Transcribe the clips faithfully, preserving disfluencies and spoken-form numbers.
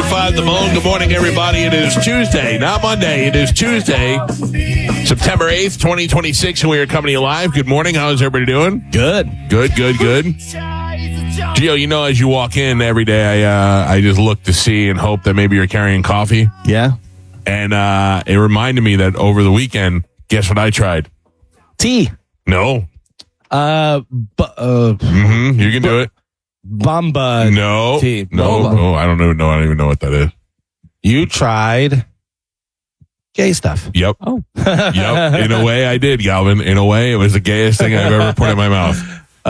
five The Bone. Good morning, everybody. It is Tuesday, not Monday. It is Tuesday, September eighth, twenty twenty-six, and we are coming to you live. Good morning. How's everybody doing? Good. Good, good, good. Gio, you know, as you walk in every day, I uh, I just look to see and hope that maybe you're carrying coffee. Yeah. And uh, it reminded me that over the weekend, guess what I tried? Tea. No. Uh, bu- uh Mm-hmm. You can do it. Bomba. No. Tea. No. Boba. No. I don't even know. I don't even know what that is. You tried gay stuff. Yep. Oh. Yep. In a way, I did, Galvin. In a way, it was the gayest thing I've ever put in my mouth.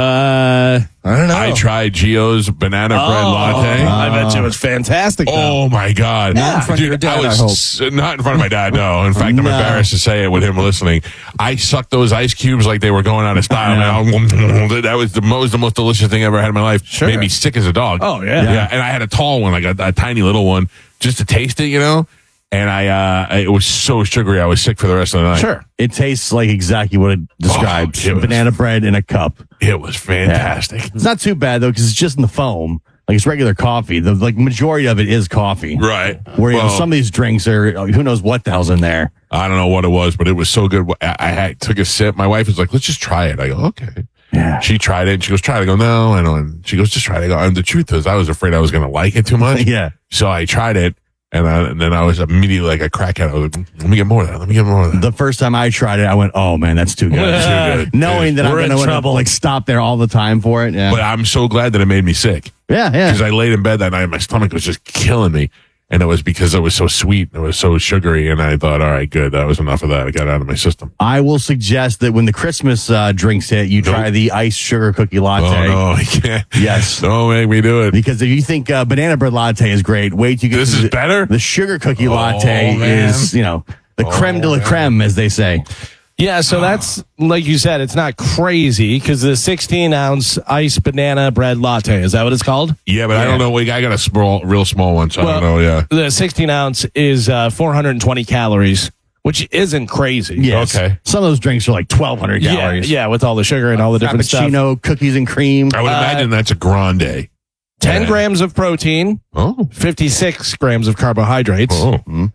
Uh, I don't know. I tried Gio's banana bread Oh, latte. I bet you it was fantastic. Though. Oh my God! Not in front of Dude, your dad, I was I hope. s- not in front of my dad. No, in fact, I'm No. embarrassed to say it with him listening. I sucked those ice cubes like they were going out of style. Man. That was the most, the most delicious thing I ever had in my life. Sure. Made me sick as a dog. Oh, yeah. yeah. And I had a tall one, like a, a tiny little one, just to taste it, you know. And I, uh, it was so sugary. I was sick for the rest of the night. Sure. It tastes like exactly what it describes. Oh, it was- Banana bread in a cup. It was fantastic. It's not too bad though, because it's just in the foam. Like it's regular coffee. The like majority of it is coffee. Right. Where you know, Well, some of these drinks are who knows what the hell's in there. I don't know what it was, but it was so good. I, I had, took a sip. My wife was like, let's just try it. I go, okay. Yeah. She tried it. And she goes, try it. I go, no. I know. And she goes, just try it. I go, and the truth is, I was afraid I was going to like it too much. Yeah. So I tried it. And, I, and then I was immediately like a crackhead. I was like, let me get more of that. Let me get more of that. The first time I tried it, I went, "Oh man, that's too good." Too good. Knowing that We're I'm in going to trouble. like stop there all the time for it. Yeah. But I'm so glad that it made me sick. yeah. Because Yeah. I laid in bed that night and my stomach was just killing me. And it was because it was so sweet. It was so sugary. And I thought, all right, good. That was enough of that. I got it out of my system. I will suggest that when the Christmas uh, drinks hit, you try Nope. the iced sugar cookie latte. Oh, no, I can't. Yes. Don't make me do it. Because if you think uh, banana bread latte is great, wait till you get This to is the, better? The sugar cookie Oh, latte man. is, you know, the Oh, creme de la man. creme, as they say. Yeah, so that's, like you said, it's not crazy because the sixteen ounce iced banana bread latte, is that what it's called? Yeah, but I don't know. Wait, I got a small, real small one, so I don't know. Yeah. The sixteen ounce is uh, four hundred twenty calories, which isn't crazy. Yes. Okay. Some of those drinks are like twelve hundred Yeah, calories. yeah, with all the sugar and all the different stuff. Frappuccino, cookies and cream. I would Uh, imagine that's a grande. ten Yeah. grams of protein, Oh. fifty-six grams of carbohydrates. Oh.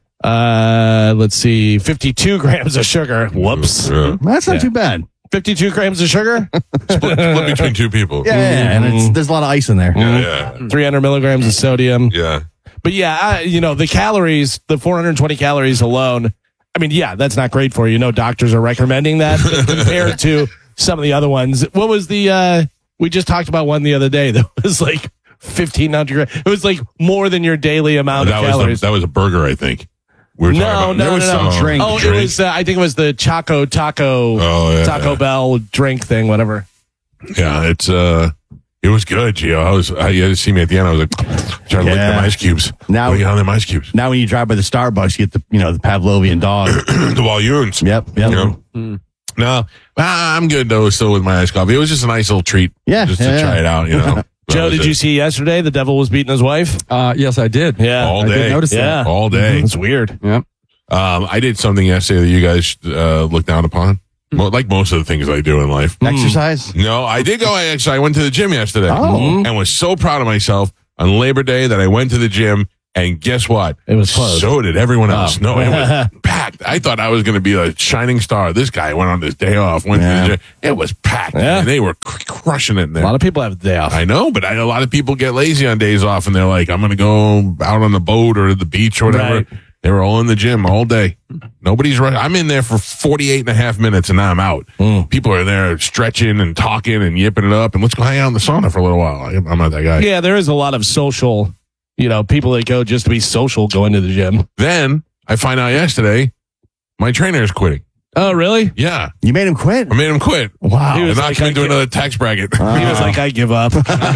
Uh, let's see, fifty-two grams of sugar. Whoops. Yeah. That's not Yeah. too bad. fifty-two grams of sugar, Split, split between two people. Yeah, yeah, and it's, there's a lot of ice in there. Yeah. Yeah. three hundred milligrams of sodium. Yeah. But yeah, I, you know, the calories, the four hundred twenty calories alone, I mean, yeah, that's not great for you. No doctors are recommending that but compared to some of the other ones. What was the, uh, we just talked about one the other day that was like fifteen hundred. It was like more than your daily amount That of was, calories. the, that was a burger, I think. We were No, talking about, no, there was no, no. some drink. oh, it was, uh, I think it was the Choco Taco, Oh, yeah, Taco yeah. Bell drink thing, whatever. Yeah, it's, uh, it was good, Gio. I was, I, you had to see me at the end. I was like, trying to lick Yeah. them ice cubes. Now- Now, get on them ice cubes. Now when you drive by the Starbucks, you get the, you know, the Pavlovian dog. The Walloons. Yep. Yep. You know? No, ah, I'm good though. Still with my iced coffee. It was just a nice little treat. Yeah, just yeah, to try yeah. it out. You know. That Joe, was did it. you see yesterday the devil was beating his wife? Uh, yes, I did. Yeah. all I day? did notice Yeah. that. All day. It's weird. Yep. Um, I did something yesterday that you guys uh, look down upon. Well, like most of the things I do in life. Exercise. No, I did go. I actually I went to the gym yesterday. Oh. And was so proud of myself on Labor Day that I went to the gym. And guess what? It was closed. So did everyone else. Oh. No, it was packed. I thought I was going to be a shining star. This guy went on his day off, went Yeah. to the gym. It was packed. Yeah. And they were cr- crushing it in A there. lot of people have the day off. I know, but I, a lot of people get lazy on days off and they're like, I'm going to go out on the boat or the beach or whatever. Right. They were all in the gym all day. Nobody's running. I'm in there for forty-eight and a half minutes and now I'm out. Mm. People are there stretching and talking and yipping it up and let's go hang out in the sauna for a little while. I- I'm not that guy. Yeah, there is a lot of social, you know, people that go just to be social going to the gym. Then I find out yesterday my trainer is quitting. Oh, really? Yeah. You made him quit? I made him quit. Wow. He And was knocked like, me I into can't- another tax bracket. He was like, I give up.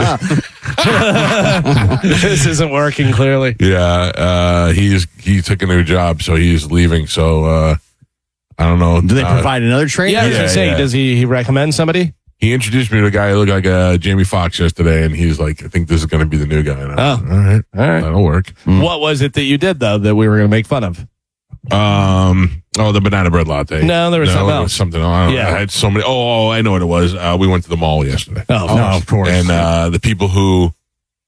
This isn't working, clearly. Yeah, uh, he's he took a new job, so he's leaving. So uh, I don't know. Do they Uh, provide another trainer? Yeah, I was Yeah, going to say, yeah. does he, he recommend somebody? He introduced me to a guy who looked like uh, Jamie Foxx yesterday, and he's like, "I think this is going to be the new guy." And I was Oh. like, all right, All right. that'll work. What was it that you did, though, that we were going to make fun of? Um, oh, the banana bread latte. No, there was something it else. was something. I, don't know. Yeah. I had so many. Oh, oh, I know what it was. Uh, we went to the mall yesterday, Oh, No, of course. and uh, the people who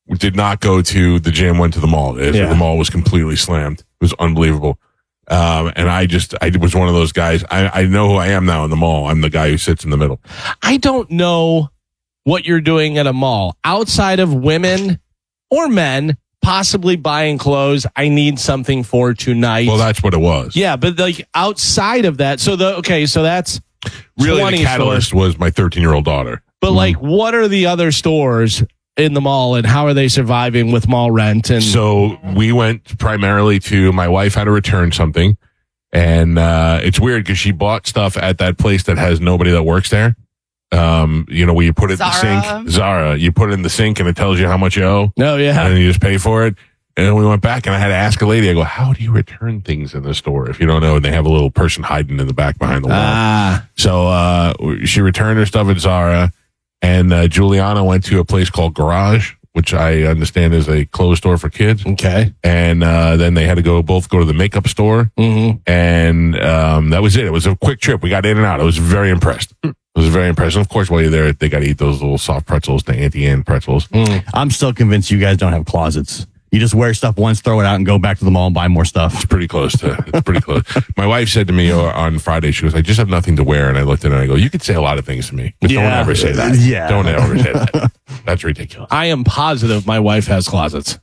did not go to the gym, went to the mall. It- Yeah. The mall was completely slammed. It was unbelievable. Um, and I just, I was one of those guys. I, I know who I am now in the mall. I'm the guy who sits in the middle. I don't know what you're doing at a mall outside of women or men possibly buying clothes. I need something for tonight. Well, that's what it was. yeah, but like outside of that, so the okay, so that's Really, twenty the catalyst stores. was my thirteen year old daughter. But like, what are the other stores in the mall, and how are they surviving with mall rent? And So we went primarily to, my wife had to return something. And uh, it's weird because she bought stuff at that place that has nobody that works there. Um, you know, where you put it in the Zara. sink. Zara. You put it in the sink and it tells you how much you owe. no, yeah, And then you just pay for it. And then we went back and I had to ask a lady, I go, how do you return things in the store? If you don't know, and they have a little person hiding in the back behind the wall. ah, So uh, she returned her stuff at Zara, and uh, Juliana went to a place called Garage, which I understand is a clothes store for kids. okay, And uh, then they had to go both go to the makeup store, mm-hmm. and um, that was it. It was a quick trip. We got in and out. I was very impressed. I was very impressed. And of course, while you're there, they got to eat those little soft pretzels, the Auntie Anne pretzels. I'm still convinced you guys don't have closets. You just wear stuff once, throw it out, and go back to the mall and buy more stuff. It's pretty close to. It's pretty close. My wife said to me uh, on Friday, she goes, "I just have nothing to wear," and I looked at her and I go, "You could say a lot of things to me, but don't Yeah. ever say that. Yeah. Don't ever say that. That's ridiculous." I am positive my wife has closets,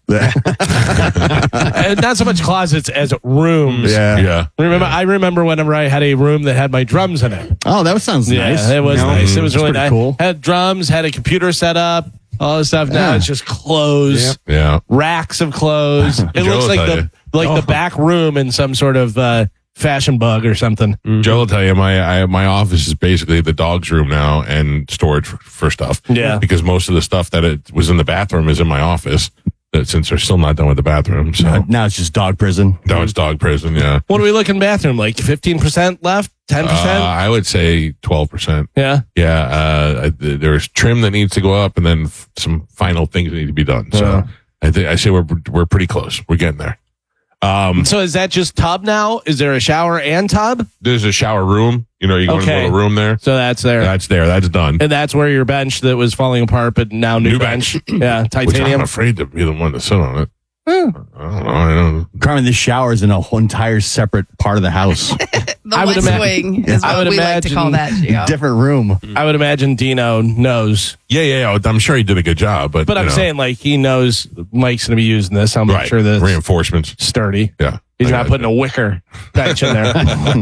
and not so much closets as rooms. Yeah. Yeah. Remember, I remember whenever I had a room that had my drums in it. Oh, that sounds Yeah, nice. it was You know? nice. It was That's really pretty nice. cool. Had drums, had a computer set up, all this stuff. Now Yeah. it's just clothes, Yeah. racks of clothes. It Joe looks will like tell the you. like Oh. the back room in some sort of uh, fashion bug or something. Joe will tell you my I, my office is basically the dog's room now and storage for, for stuff. Yeah. Because most of the stuff that it was in the bathroom is in my office. That since they're still not done with the bathroom, so Uh, now it's just dog prison. now it's dog prison. Yeah. What are we looking bathroom? Like fifteen percent left, ten Uh, percent. I would say twelve percent. Yeah. Yeah, uh, I- th- there's trim that needs to go up, and then f- some final things that need to be done. So Yeah. I think I say we're we're pretty close. We're getting there. Um, So is that just tub now? Is there a shower and tub? there's a shower room. You know, you go in Okay. a little room there. So that's there. That's there. That's done. And that's where your bench that was falling apart, but now new, New bench. bench. Yeah, Which I'm titanium. afraid to be the one to sit on it. Eh. I don't know. I don't. Carmen, this shower is in a whole entire separate part of the house. The I would West ima- Wing is I what would we like to call that, Gio. Different room. I would imagine Dino knows, Yeah, yeah, yeah. I'm sure he did a good job, but but you I'm know. saying like he knows Mike's going to be using this. I'm right. sure that's Reinforcements. sturdy. Yeah, He's I not got putting you. a wicker bench in there.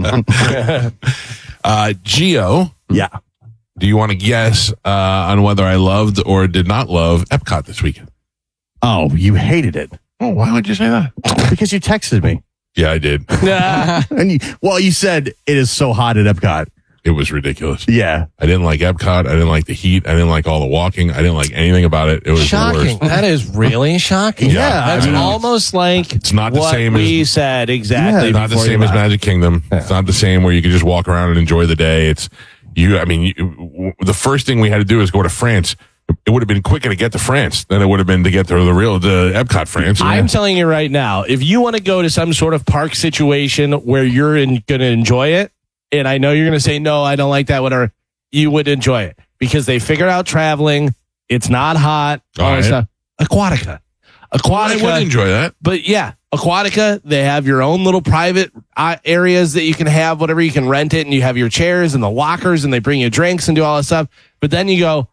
Uh, Gio, Yeah. do you want to guess uh, on whether I loved or did not love Epcot this weekend? Oh, you hated it Oh, why would you say that? because you texted me. Yeah, I did. Nah. And you, well, you said it is so hot at Epcot. It was ridiculous. Yeah. I didn't like Epcot. I didn't like the heat. I didn't like all the walking. I didn't like anything about it. It was the Shocking. worst. That is really shocking. Yeah, That's I mean, almost like it's not the what same we as- said exactly. It's not the before same you as left. Magic Kingdom. It's not the same where you can just walk around and enjoy the day. It's you. I mean, you, w- the first thing we had to do is go to France. It would have been quicker to get to France than it would have been to get to the real the Epcot France. I'm telling you right now, if you want to go to some sort of park situation where you're going to enjoy it, and I know you're going to say, no, I don't like that, whatever, you would enjoy it because they figured out traveling. It's not hot. All, All that right. stuff. Aquatica. I Aquatica. would enjoy that. But yeah, Aquatica, they have your own little private uh, areas that you can have, whatever, you can rent it, and you have your chairs and the lockers, and they bring you drinks and do all that stuff. But then you go,